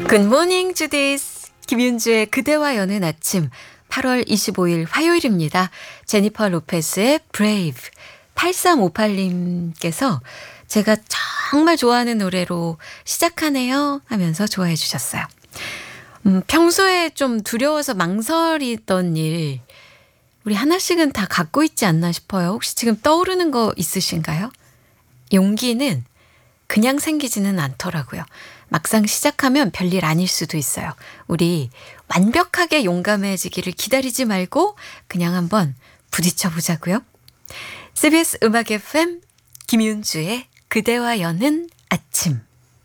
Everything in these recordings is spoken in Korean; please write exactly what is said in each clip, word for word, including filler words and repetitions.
굿모닝 주디스. 김윤주의 그대와 여는 아침 팔월 이십오일 화요일입니다. 제니퍼 로페스의 브레이브. 팔삼오팔님께서 제가 정말 좋아하는 노래로 시작하네요 하면서 좋아해 주셨어요. 음, 평소에 좀 두려워서 망설이던 일 우리 하나씩은 다 갖고 있지 않나 싶어요. 혹시 지금 떠오르는 거 있으신가요? 용기는 그냥 생기지는 않더라고요. 막상 시작하면 별일 아닐 수도 있어요. 우리 완벽하게 용감해지기를 기다리지 말고 그냥 한번 부딪혀 보자고요. 씨비에스 음악 에프엠 김윤주의 그대와 여는 아침.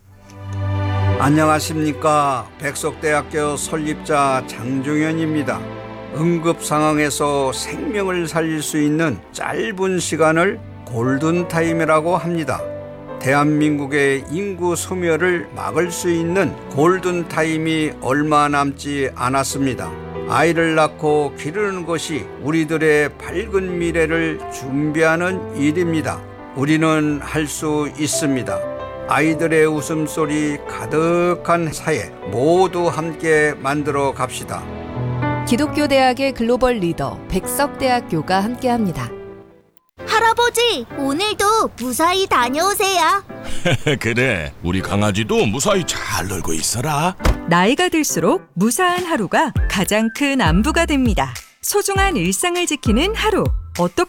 안녕하십니까. 백석대학교 설립자 장종현입니다. 응급 상황에서 생명을 살릴 수 있는 짧은 시간을 골든타임이라고 합니다. 대한민국의 인구 소멸을 막을 수 있는 골든타임이 얼마 남지 않았습니다. 아이를 낳고 기르는 것이 우리들의 밝은 미래를 준비하는 일입니다. 우리는 할 수 있습니다. 아이들의 웃음소리 가득한 사회 모두 함께 만들어 갑시다. 기독교 대학의 글로벌 리더 백석대학교가 함께합니다. 할아버지, 오늘도 무사히 다녀오세요. 그래, 우리 강아지도 무사히 잘 놀고 있어라. 나이가 들수록 무사한 하루가 가장 큰 안부가 됩니다. 소중한 일상을 지키는 하루. 어떻게